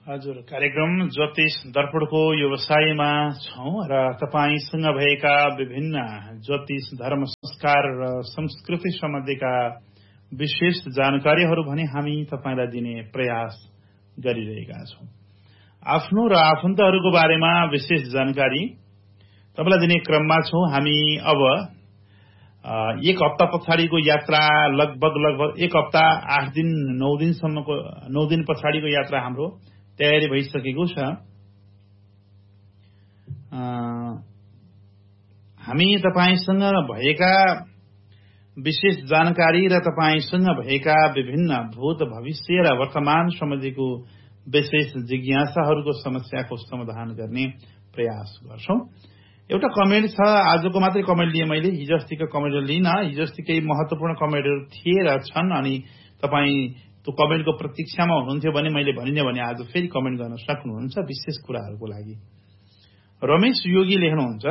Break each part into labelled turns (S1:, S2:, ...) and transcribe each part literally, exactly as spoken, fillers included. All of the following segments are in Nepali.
S1: हजुर, कार्यक्रम ज्योतिष दर्पणको व्यवसायमा छौं र तपाईसँग भएका विभिन्न ज्योतिष धर्म संस्कार र संस्कृति सम्बन्धीका विशेष जानकारीहरू भने हामी तपाईलाई दिने प्रयास गरिरहेका छौं। आफ्नो र आफन्तहरूको बारेमा विशेष जानकारी तपाईलाई दिने क्रममा छौं। हामी अब एक हप्ता पछाडिको यात्रा लगभग लगभग एक हप्ता आठ दिन नौ दिनसम्मको नौ दिन पछाडिको यात्रा हाम्रो तयारी भइसकेको छ। हामी तपाईसँग भएका विशेष जानकारी र तपाईसँग भएका विभिन्न भूत भविष्य र वर्तमान सम्बन्धीको विशेष जिज्ञासाहरूको समस्याको समाधान गर्ने प्रयास गर्छौं। एउटा कमेन्ट छ, आजको मात्रै कमेन्ट लिए मैले, हिजो अस्तिको कमेन्ट लिन। हिजो अस्ति केही महत्वपूर्ण कमेन्टहरू थिए र छन् अनि तपाईँ त्यो कमेन्टको प्रतीक्षामा हुनुहुन्थ्यो भने मैले भनिने भने आज फेरि कमेन्ट गर्न सक्नुहुन्छ विशेष कुराहरूको लागि। रमेश योगी लेख्नुहुन्छ,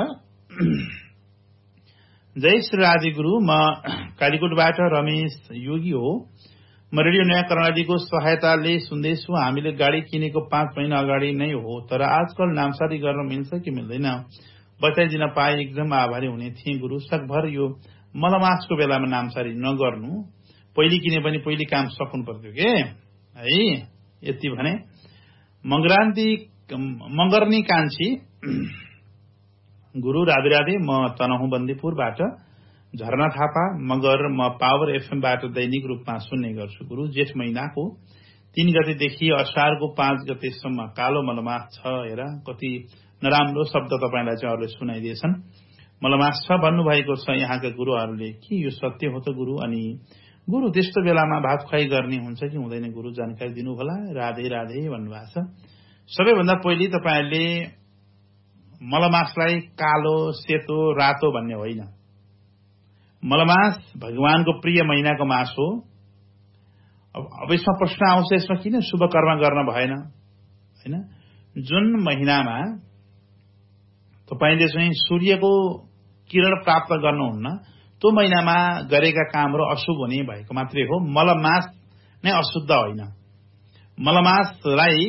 S1: जय श्री राधे गुरु, म कालीकोटबाट रमेश योगी हो। म रेडियो नयाँ कर्णालीको सहायताले सुन्दैछु। हामीले गाडी किनेको पाँच महिना अगाडि नै हो, तर आजकल नामसारी गर्न मिल्छ कि मिल्दैन बताइदिन पाए एकदम आभारी हुने थिएँ गुरु। सकभर यो मलमासको बेलामा नामसारी नगर्नु, पहिले किने पनि पहिले काम सक्नु पर्थ्यो के है, यति भने। मंगरान्ती मंगर्नी कान्छी गुरु राधे राधे, म तनहुँ बन्दीपुरबाट झरना थापा मगर। म पावर एफएमबाट दैनिक रूपमा सुन्ने गर्छु गुरु। जेठ महिनाको तीन गतेदेखि असारको पाँच गतेसम्म कालो मलमास छ। हेर कति नराम्रो शब्द तपाईलाई चाहिँ अरूले सुनाइदिएछन्। मलमास छ भन्नुभएको छ यहाँका गुरुहरूले। के यो सत्य हो त गुरु? अनि गुरु त्यस्तो बेलामा भात खुवाई गर्ने हुन्छ कि हुँदैन गुरु, जानकारी दिनु होला। राधे राधे भन्नुभएको छ। सबैभन्दा पहिले तपाईहरूले मलमासलाई कालो सेतो रातो भन्ने होइन। मलमास भगवानको प्रिय महिनाको मास हो। अब यसमा प्रश्न आउँछ, यसमा किन शुभ कर्म गर्न भएन हैन? जुन महिनामा तपाईले चाहिँ सूर्यको किरण प्राप्त गर्नुहुन्न त्यो महिनामा गरेका कामहरू अशुभ हुने भएको मात्रै हो। मलमास नै अशुद्ध होइन। मलमासलाई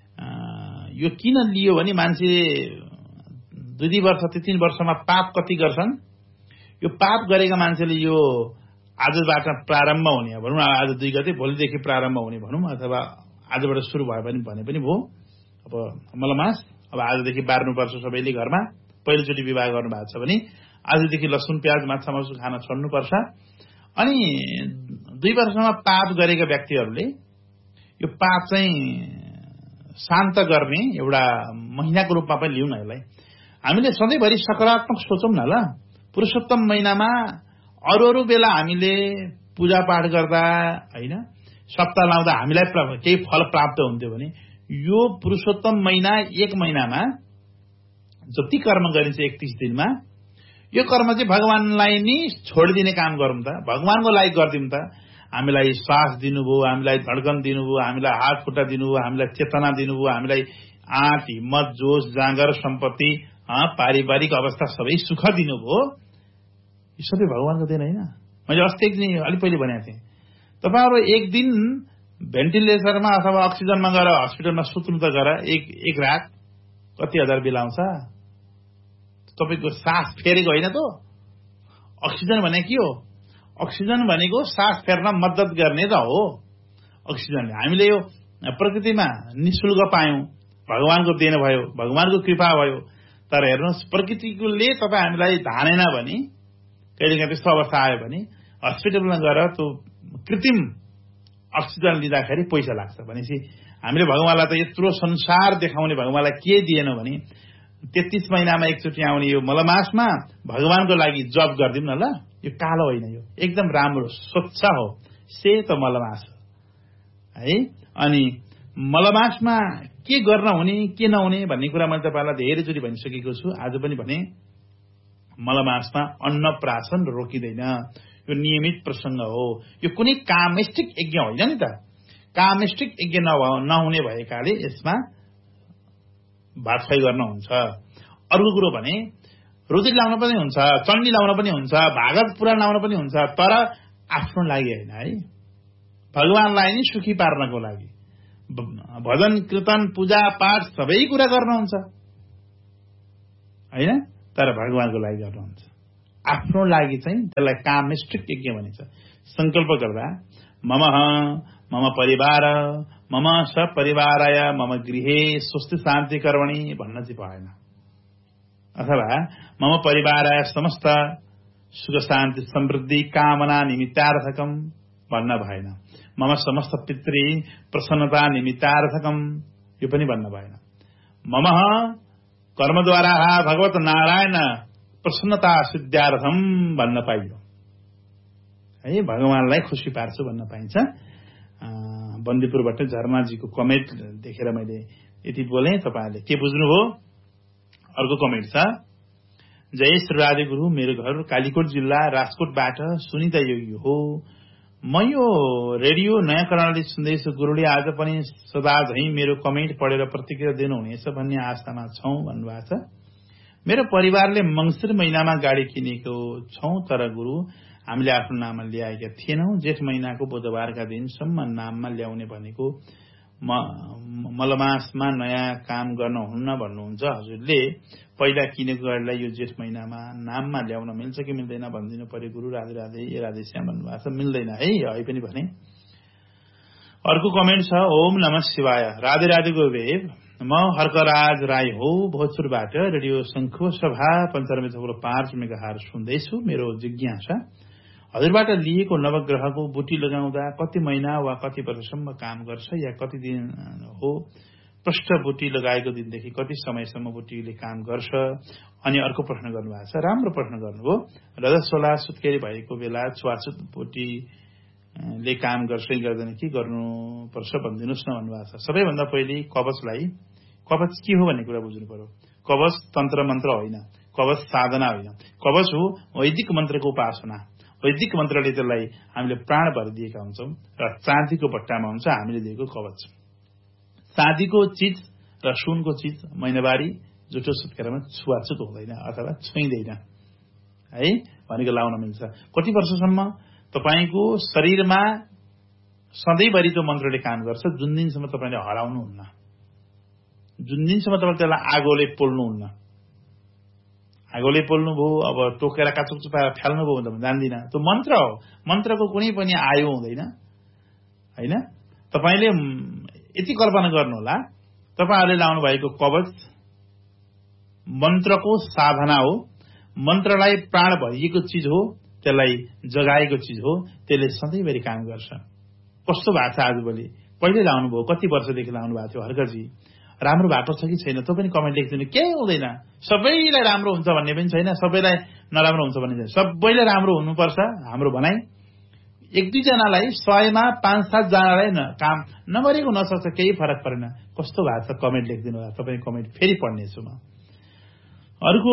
S1: यो किन लियो भने मान्छे दुई दुई वर्ष तीन वर्षमा पाप कति गर्छन्। यो पाप गरेका मान्छेले यो आजबाट प्रारम्भ हुने भनौँ, आज दुई गते भोलिदेखि प्रारम्भ हुने भनौँ, अथवा आजबाट सुरु भयो भने भने पनि भयो। अब मलमास अब आजदेखि बार्नुपर्छ सबैले घरमा। पहिलोचोटि विवाह गर्नु भएको छ भने आजदेखि लसुन प्याज माछा मासु खान छोड्नुपर्छ। अनि दुई वर्षमा पाप गरेका व्यक्तिहरूले यो पाप चाहिँ शान्त गर्ने एउटा महिनाको रूपमा पनि लिउँ न यसलाई। हामीले सधैँभरि सकारात्मक सोचौँ न ल। पुरुषोत्तम महिनामा अरू अरू बेला हामीले पूजापाठ गर्दा होइन, सप्ताह लाउँदा हामीलाई केही फल प्राप्त हुन्थ्यो भने यो पुरुषोत्तम महिना एक महिनामा जति कर्म गरिन्छ एकतीस दिनमा यो कर्म चाहिँ भगवानलाई नि छोडिदिने काम गरौँ त। भगवानको लागि गरिदिउँ त। हामीलाई श्वास दिनुभयो, हामीलाई धड्कन दिनुभयो, हामीलाई हात खुट्टा दिनुभयो, हामीलाई चेतना दिनुभयो, हामीलाई आँट हिम्मत जोश जाँगर सम्पत्ति पारिवारिक अवस्था सबै सुख दिनुभयो। यो सबै भगवानको देन होइन। मैले अस्ति एक दिन अलि पहिले भनेको थिएँ, तपाईँहरू एक दिन भेन्टिलेटरमा अथवा अक्सिजनमा गएर हस्पिटलमा सुत्नु त गर एक एक रात कति हजार बिल आउँछ। तपाईँको सास फेरेको होइन त। अक्सिजन भने के हो? अक्सिजन भनेको सास फेर्न मद्दत गर्ने त हो। अक्सिजनले हामीले यो प्रकृतिमा निशुल्क पायौं, भगवानको देन भयो, भगवानको कृपा भयो। तर हेर्नुहोस्, प्रकृतिले तपाईँ हामीलाई धानेन भने, कहिलेकाहीँ त्यस्तो अवस्था आयो भने हस्पिटलमा गएर त्यो कृत्रिम अक्सिजन लिँदाखेरि पैसा लाग्छ। भनेपछि हामीले भगवानलाई त यत्रो संसार देखाउने भगवानलाई के दिएन भने तेत्तीस महिनामा एकचोटि आउने यो मलमासमा भगवानको लागि जप गरिदिउँ न ल। यो कालो होइन, यो एकदम राम्रो स्वच्छ हो, सेतो मलमास हो है। अनि मलमासमा के गर्न हुने के नहुने भन्ने कुरा मैले तपाईँलाई धेरैचोटि भनिसकेको छु। आज पनि भने मलमासमा अन्नप्राशन रोकिँदैन। यो नियमित प्रसंग हो। यो कुनै कामेष्टिक यज्ञ होइन नि त। कामेष्टिक यज्ञ नहुने भएकाले यसमा भात खुवाई गर्न हुन्छ। अर्को कुरो भने रुद्री लाउन पनि हुन्छ, चण्डी लाउन पनि हुन्छ, भागवत पुराण लाउन पनि हुन्छ, तर आफ्नो लागि होइन है, भगवानलाई नि सुखी पार्नको लागि। भजन कीर्तन पूजा पाठ सबै कुरा गर्नुहुन्छ हैन, तर भगवानको लागि गर्नुहुन्छ। आफ्नो लागि चाहिँ त्यसलाई कामेष्टिक यज्ञ भनिन्छ। संकल्प गर्दा मम मम परिवार मम सपरिवाराय मम गृहे स्वस्ति शान्ति कर्मणि भन्न चाहिँ भएन, अथवा मम परिवाराय समस्त सुख शान्ति समृद्धि कामना निमित्तार्थकम भन्न भएन, मम समस्त पितृ प्रसन्नता निमित्तार्थकम यो पनि भन्न भएन। मम कर्मद्वारा भगवत नारायण प्रसन्नता सिद्ध्यार्थम भन्न पाइयो है, भगवानलाई खुसी पार्छु भन्न पाइन्छ। बन्दीपुरबाट झरनाजीको कमेन्ट देखेर मैले यति बोले, तपाईहरुले के बुझ्नुभयो? अर्को कमेन्ट छ, जय श्री राधे गुरु, मेरो घर कालीकोट जिल्ला राजकोटबाट सुनिता योगी हो। म यो रेडियो नयाँ कर्णाली सुन्दैछु। गुरुले आज पनि सदा झैं मेरो कमेन्ट पढेर प्रतिक्रिया दिनुहुनेछ भन्ने आशामा छौं भन्नुभएको छ। मेरो परिवारले मंसिर महिनामा गाडी किनेको छौं, तर गुरु हामीले आफ्नो नाममा ल्याएका थिएनौं। जेठ महिनाको बुधबारका दिनसम्म नाममा ल्याउने भनेको मलमासमा नयाँ काम गर्न हुन्न भन्नुहुन्छ। हजुरले पहिला किनेको गाडीलाई यो जेठ महिनामा नाममा ल्याउन मिल्छ कि मिल्दैन भनिदिनु पर्यो गुरु। राधे राधे ए राधे श्याम भन्नुभएको छ। मिल्दैन है, है पनि भने। अर्को कमेन्ट छ, ओम नमः शिवाय, राधे राधे गुरुदेव, म हर्कराज राई हो, भोजपुरबाट रेडियो शंखु सभा पञ्चानब्बे दशमलव पाँच मेगाहर्ज सुन्दैछु। मेरो जिज्ञासा, हजुरबाट लिएको नवग्रहको बुटी लगाउँदा कति महिना वा कति वर्षसम्म काम गर्छ या कति दिन हो? पृष्ठ बुटी लगाएको दिनदेखि कति समयसम्म बुटीले काम गर्छ? अनि अर्को प्रश्न गर्नुभएको छ, राम्रो प्रश्न गर्नुभयो। रजस्वला सुत्केरी भएको बेला छुवाछुत बुटीले काम गर्छ कि गर्दैन कि गर्नुपर्छ भनिदिनुहोस् न भन्नुभएको छ। सबैभन्दा पहिले कवचलाई, कवच के हो भन्ने कुरा बुझ्नु पर्यो। कवच तन्त्र मन्त्र होइन, कवच साधना होइन, कवच हो वैदिक मन्त्रको उपासना। वैदिक मन्त्रले त्यसलाई हामीले प्राण भरिदिएका हुन्छौं र चाँदीको बट्टामा हुन्छ हामीले दिएको कवच। चाँदीको चिज र सुनको चिज महिनावारी जुठो सुत्केरामा छुवाछुत हुँदैन अथवा छुइँदैन है, भनेको लाउन मिल्छ। कति वर्षसम्म तपाईको शरीरमा सधैँभरि त्यो मन्त्रले काम गर्छ, जुन दिनसम्म तपाईले हराउनुहुन्न, जुन दिनसम्म तपाईले त्यसलाई आगोले पोल्नुहुन्न। आगोले पोल्नु भयो, अब टोकेर काचुक चुपाएर फ्याल्नु भयो भने जान्दिन, त्यो मन्त्र हो। मन्त्रको कुनै पनि आयु हुँदैन हैन। तपाईले यति कल्पना गर्नुहोला, तपाईहरुले लाउनु भएको कवच मन्त्रको साधना हो, मन्त्रलाई प्राण भरिएको चिज हो, त्यसलाई जगाएको चिज हो, त्यसले सधैँभरि काम गर्छ। कस्तो भएको छ आजभोलि? कहिले लाउनु भयो? कति वर्षदेखि लाउनु भएको थियो हर्कजी? राम्रो भएको छ कि छैन? त्यो पनि कमेन्ट लेखिदिनु। केही हुँदैन, सबैलाई राम्रो हुन्छ भन्ने पनि छैन, सबैलाई नराम्रो हुन्छ भन्ने छैन। सबैलाई राम्रो हुनुपर्छ हाम्रो भनाइ। एक दुईजनालाई सयमा पाँच सात जनालाई काम नगरेको नसक्छ, केही फरक परेन। कस्तो भएको छ कमेन्ट लेखिदिनु होला, तपाईँ कमेन्ट फेरि पढ्नेछु म। अर्को,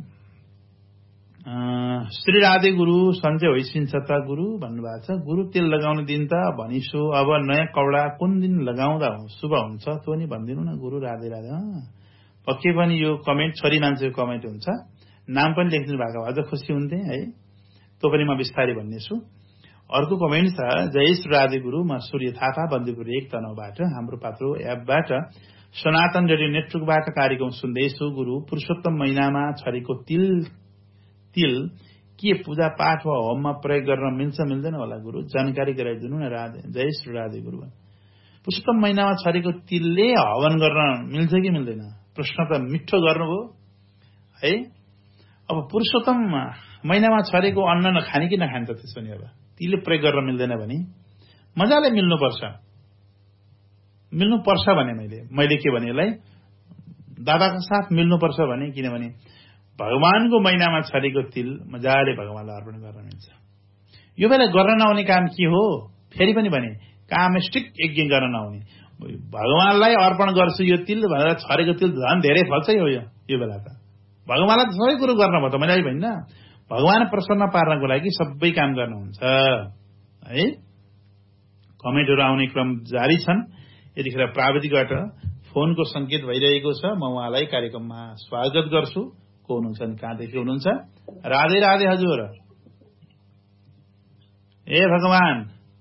S1: श्री राधे गुरु, सन्चै होइसिन्छ त गुरु भन्नुभएको छ। गुरु तेल लगाउने दिन त भनिसो, अब नयाँ कपडा कुन दिन लगाउँदा शुभ हुन्छ त्यो नि भनिदिनु न गुरु। राधे राधे। पक्कै पनि यो कमेन्ट छोरी मान्छेको कमेन्ट हुन्छ, नाम पनि लेखिदिनु भएको अझ खुसी हुन्थे है। त्यो पनि म बिस्तारै भन्नेछु। अर्को कमेन्ट छ, जय श्री राधे गुरु, म सूर्य थापा बन्दीपुर एक तनहुबाट हाम्रो पात्रो एपबाट सनातन रेडियो नेटवर्कबाट कार्यक्रम सुन्दैछु। गुरु, पुरुषोत्तम महिनामा छरेको तिल तिल के पूजा पाठ वा होममा प्रयोग गर्न मिल्छ मिल्दैन होला गुरु? जानकारी गराइदिनु न। राधे, जय श्री राधे गुरु। पुरुषोत्तम महिनामा छरेको तिलले हवन गर्न मिल्छ कि मिल्दैन? प्रश्न त मिठो गर्नुभयो है। अब पुरुषोत्तम महिनामा छरेको अन्न नखाने कि नखाने त त्यसो नि? अब तिलले प्रयोग गर्न मिल्दैन भने मजाले मिल्नुपर्छ, मिल्नुपर्छ भने मैले मैले के भने यसलाई दादाको साथ मिल्नुपर्छ भने, किनभने भगवानको महिनामा छरेको तिल मजाले भगवानलाई अर्पण गर्न मिल्छ। यो बेला गर्न नहुने काम के हो? फेरि पनि भने कामेष्टिक यज्ञ गर्न नहुने, भगवानलाई अर्पण गर्छु यो तिल भनेर छरेको तिल झन् धेरै फल्छ यो यो बेला त। भगवानलाई त सबै कुरो गर्न भयो त, मैले भन्न। भगवान प्रसन्न पार्नको लागि सबै काम गर्नुहुन्छ है। कमेन्टहरू आउने क्रम जारी छन्। यतिखेर प्राविधिकबाट फोनको संकेत भइरहेको छ, म उहाँलाई कार्यक्रममा स्वागत गर्छु। को हुनुहुन्छ नि, कहाँदेखि हुनुहुन्छ? राधे राधे हजुर। ए भगवान,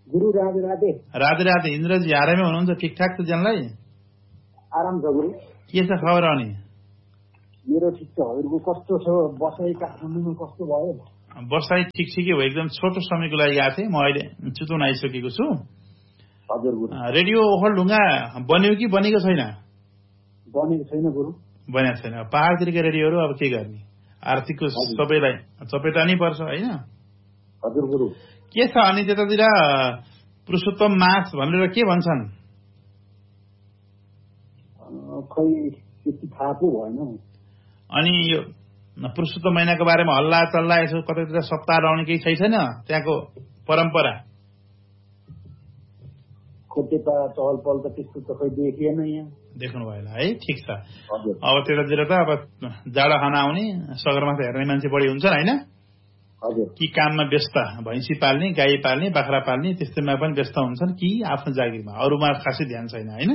S2: गुरु राधे राधे
S1: राधे राधे। इन्द्रजी आरामै हुनुहुन्छ? ठिकठाक छ जनलाई?
S2: आराम छ गुरु।
S1: के छ खबर अनि?
S2: मेरो ठिक छ। हजुरको कस्तो छ? बसाइ काठमाडौँमा कस्तो भयो?
S1: बसाइ ठिक छ कि हो, एकदम छोटो समयको लागि आएको थिएँ म। अहिले चितवन आइसकेको छु।
S2: हजुर गुरु।
S1: रेडियो ओखलढुङ्गा बन्यो कि बनेको छैन?
S2: बनेको छैन गुरु।
S1: बनेको छैन। पहाडतिरका रेडियोहरू अब के गर्ने, आर्थिकको सबैलाई चपेटानै पर्छ होइन?
S2: हजुर गुरु।
S1: के छ अनि त्यतातिर पुरुषोत्तम मास भनेर के भन्छन्?
S2: खै त्यति थाहा पो भएन।
S1: अनि यो पुरुषोत्तम महिनाको बारेमा हल्ला चल्ला यसो कतैतिर सप्ताह रहने केही छैन त्यहाँको परम्परा?
S2: खोटेपा चहल पहल त त्यस्तो त खै देखिएन यहाँ।
S1: देख्नु भएन है? ठिक छ। अब त्यतातिर त अब जाडो खाना आउने, सगरमाथा हेर्ने मान्छे बढी हुन्छ होइन? कि काममा व्यस्त, भैँसी पाल्ने, गाई पाल्ने, बाख्रा पाल्ने त्यस्तैमा पनि व्यस्त हुन्छन् कि आफ्नो जागिरमा, अरूमा खासै ध्यान छैन होइन?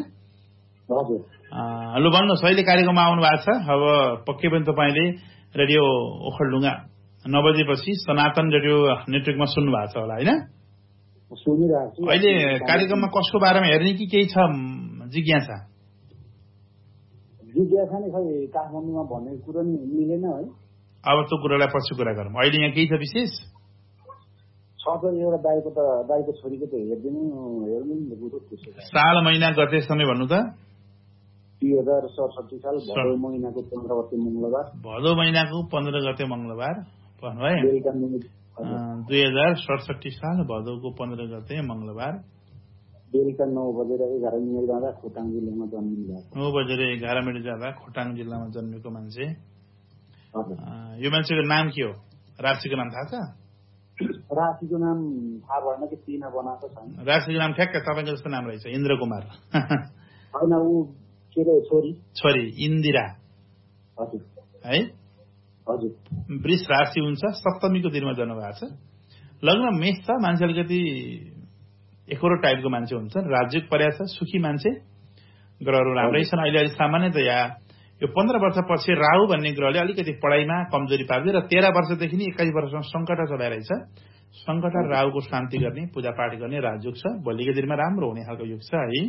S1: लु भन्नुहोस्, अहिले कार्यक्रममा आउनु भएको छ। अब पक्कै पनि तपाईँले रेडियो ओखलढुङ्गा नौ बजेपछि सनातन रेडियो नेटवर्कमा सुन्नु भएको छ होला होइन?
S2: सुनिरहेको छु।
S1: अहिले कार्यक्रममा कसको बारेमा हेर्ने कि केही छ जिज्ञासा?
S2: जिज्ञासा नै खै काठमाडौँमा भनेको कुरो नि मिलेन है।
S1: अब त्यो कुरालाई पछि कुरा गरौँ। अहिले यहाँ केही छ विशेष?
S2: छ त एउटा दाइको त दाइको छोरीको त हेरिदिनु हेर्नु नि गुरु।
S1: साल महिना गते समय भन्नु त?
S2: दुई हजार सडसठी साल भदौ महिनाको पन्ध्र गते मङ्गलबार।
S1: भदौ महिनाको पन्ध्र गते मङ्गलबार भन्नु है? दुई हजार सडसठी साल भदौको पन्ध्र गते मङ्गलबार
S2: बेलुका नौ बजेर एघार मिनट जाँदा खोटाङ जिल्लामा जन्मिनु।
S1: नौ बजेर एघार मिनट जाँदा खोटाङ जिल्लामा जन्मेको मान्छे। यो मान्छेको नाम के हो? राशिको नाम थाहा छ?
S2: राशिको नाम थाहा भएन कि चिना बनाएको छैन।
S1: राशिको नाम ठ्याक्क तपाईँको जस्तो नाम रहेछ, इन्द्र कुमार।
S2: होइन, ऊ के अरे छोरी
S1: छोरी इन्दिरा।
S2: हजुर
S1: है?
S2: हजुर।
S1: वृष राशि हुन्छ, सप्तमीको दिनमा जन्म भएको छ। लग्न मेष छ, मान्छे अलिकति एकोरो टाइपको मान्छे हुन्छ, राजयोग परेको छ, सुखी मान्छे, ग्रहहरू राम्रै छन्। अहिले अलिक सामान्यतया यो पन्ध्र वर्षपछि राहु भन्ने ग्रहले अलिकति पढाइमा कमजोरी पार्दै र तेह्र वर्षदेखि नै एक्काइस वर्षसम्म सङ्कट चलाइरहेछ। सङ्कट राहुको शान्ति गर्ने, पूजापाठ गर्ने राजयोग छ। भोलिको दिनमा राम्रो हुने खालको योग छ है।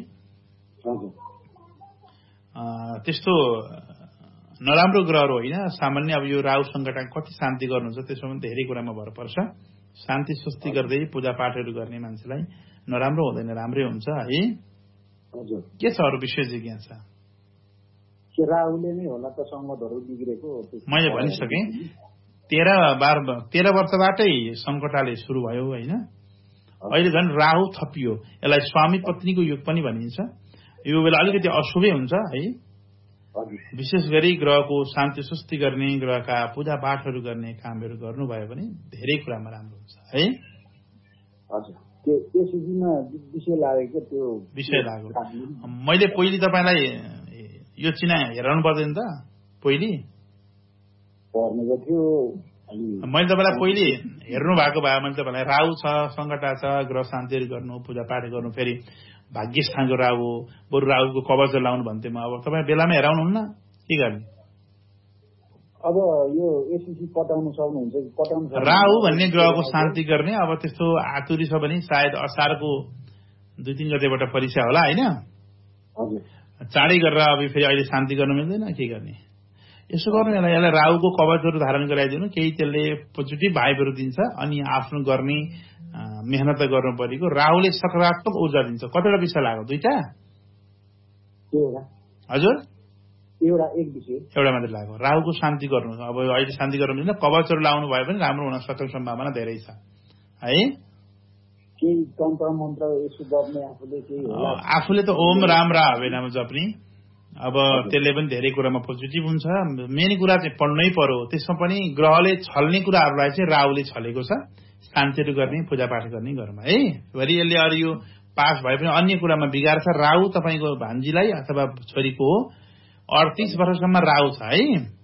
S1: त्यस्तो नराम्रो ग्रहहरू होइन, सामान्य। अब यो राहु सङ्कट कति शान्ति गर्नुहुन्छ त्यसमा धेरै कुरामा भर पर्छ। शान्ति सुस्ति गर्दै पूजापाठहरू गर्ने मान्छेलाई नराम्रो हुँदैन, राम्रै हुन्छ है। के छ अरू विशेष जिज्ञासा?
S2: राहुले नै होला त सङ्कटहरू बिग्रेको।
S1: मैले भनिसकेँ, तेह्र बार तेह्र वर्षबाटै सङ्कटाले सुरु भयो होइन। अहिले झन् राहु थपियो, यसलाई स्वामी पत्नीको योग पनि भनिन्छ। यो बेला अलिकति अशुभै हुन्छ है। विशेष गरी ग्रहको शान्ति सुस्ति गर्ने, ग्रहका पूजापाठहरू गर्ने कामहरू गर्नुभयो भने धेरै कुरामा राम्रो हुन्छ है।
S2: हजुर, विषय लाग्यो त्यो
S1: विषय लाग्यो। मैले पहिले तपाईँलाई यो चिना हेराउनु पर्दैन त? पहिले मैले तपाईँलाई पहिले हेर्नु भएको भए मैले तपाईँलाई राहु छ, सङ्कटा छ, ग्रह शान्तिहरू गर्नु, पूजापाठ गर्नु, फेरि भाग्य स्थानको राहु, बरु राहुको कवच लाउनु भन्थेँ म। अब तपाईँ बेलामा हेराउनुहुन्न, के गर्ने?
S2: अब यो एसएससी पटाउनु सक्नुहुन्छ कि पटाउनु?
S1: राहु भन्ने ग्रहको शान्ति गर्ने। अब त्यस्तो आतुरी छ भने सायद असारको दुई तिन गतेबाट परीक्षा होला होइन? चाँडै गरेर अब फेरि अहिले शान्ति गर्नु मिल्दैन, के गर्ने? यसो गर्नु, यसलाई यसलाई राहुको कवचहरू धारण गराइदिनु, केही त्यसले पोजिटिभ भाइबहरू दिन्छ। अनि आफ्नो गर्ने मेहनत गर्नु परेको। राहुले सकारात्मक ऊर्जा दिन्छ। कतिवटा विषय लाग्यो? दुईटा? हजुर,
S2: एउटा एक विषय
S1: एउटा मात्रै लाग्यो। राहुको शान्ति गर्नु। अब अहिले शान्ति गर्नु मिल्दैन, कवचहरू लाउनु भयो भने राम्रो हुन सक्ने सम्भावना धेरै छ है। आफूले त ओम राम रा हवेनामा जप्ने। अब त्यसले पनि धेरै कुरामा पोजिटिभ हुन्छ। मेन कुरा चाहिँ पढ्नै पर्यो। त्यसमा पनि ग्रहले छल्ने कुराहरूलाई चाहिँ राहुले छलेको छ। शान्तिहरू गर्ने, पूजापाठ गर्ने घरमा है। फेरि यसले अरू यो पास भए पनि अन्य कुरामा बिगार छ। राहु तपाईँको भान्जीलाई अथवा छोरीको हो, अडतिस वर्षसम्म राहु छ है।